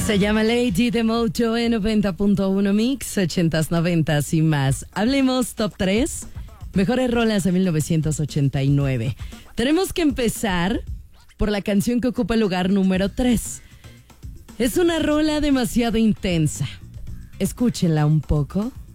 Se llama Lady de Mojo en 90.1 Mix, 80s, 90s y más. Hablemos top 3, mejores rolas de 1989. Tenemos que empezar por la canción que ocupa el lugar número 3. Es una rola demasiado intensa. Escúchenla un poco.